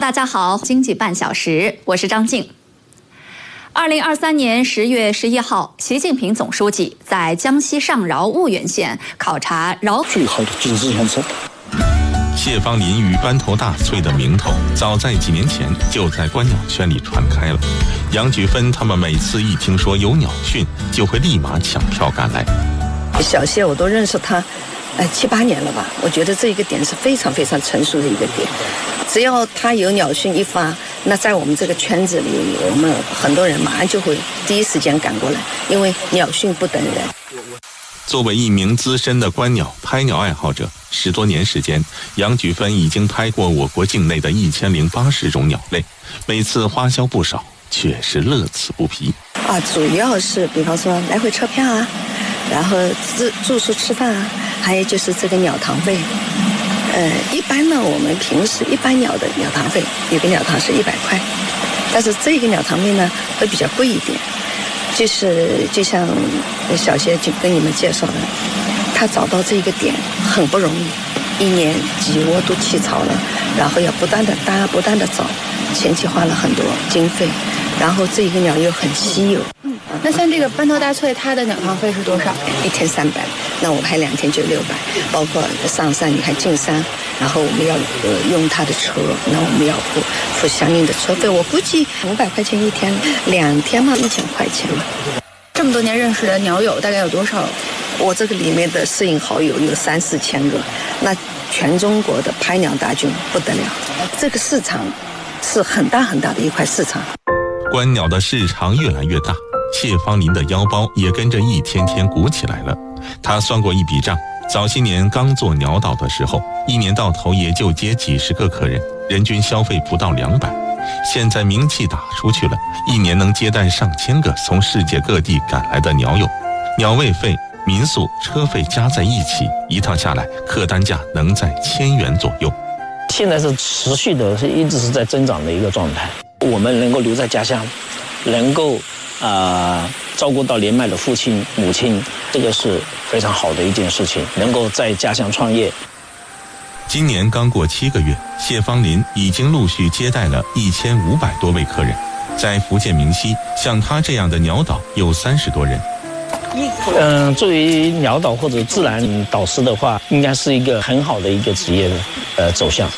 大家好，经济半小时，我是张静。2023年10月11号，习近平总书记在江西上饶婺源县考察饶最好的经济建设。 谢芳林与班头大翠的名头，早在几年前就在观鸟圈里传开了。杨菊芬他们每次一听说有鸟讯，就会立马抢票赶来。 小谢我都认识他，7、8年了吧。我觉得这一个点是非常非常成熟的一个点。只要他有鸟讯一发，那在我们这个圈子里，我们很多人马上就会第一时间赶过来，因为鸟讯不等人。 作为一名资深的观鸟、拍鸟爱好者，10多年时间，杨菊芬已经拍过我国境内的1080种鸟类，每次花销不少，却是乐此不疲。 主要是比方说来回车票啊，然后住宿吃饭啊，还有就是这个鸟堂费。一般呢，我们平时一般鸟的鸟堂费，有个鸟堂是100块，但是这个鸟堂费呢会比较贵一点。就像小谢就跟你们介绍的，他找到这个点很不容易，1年几窝都起草了，然后要不断的搭，不断的找，前期花了很多经费，然后这个鸟又很稀有。 那像这个斑头大翠，它的鸟堂费是多少 ？1天300，那我拍2天就600，包括上山你看进山，然后我们要用它的车，那我们要付相应的车费。我估计500块钱1天，2天嘛1000块钱嘛。 这么多年认识的鸟友大概有多少？ 我这个里面的摄影好友有3、4千个，那全中国的拍鸟大军不得了，这个市场是很大很大的一块市场。 观鸟的市场越来越大，谢芳林的腰包也跟着一天天鼓起来了。他算过一笔账，早些年刚做鸟导的时候，1年到头也就接几十个客人，人均消费不到200。现在名气打出去了，1年能接待上千个从世界各地赶来的鸟友，鸟位费、民宿、车费加在一起，一趟下来客单价能在1000元左右。 现在是持续的，一直是在增长的一个状态。我们能够留在家乡，能够照顾到年迈的父亲母亲，这个是非常好的一件事情。能够在家乡创业。 今年刚过7个月，谢芳林已经陆续接待了1500多位客人。在福建明溪，像他这样的鸟导有30多人。 作为鸟导或者自然导师的话，应该是一个很好的一个职业的走向。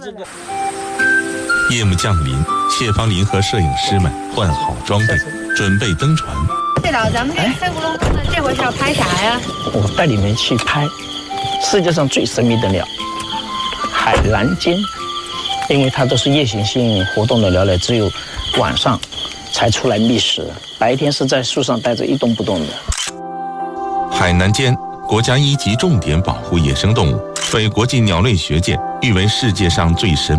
夜幕降临，谢芳林和摄影师们换好装备，准备登船。 谢导，咱们这黑咕隆咚的，这回是要拍啥呀？ 我带你们去拍世界上最神秘的鸟——海南尖，因为它都是夜行性活动的鸟类，只有晚上才出来觅食，白天是在树上待着一动不动的。 海南尖，国家1级重点保护野生动物，被国际鸟类学界誉为世界上最神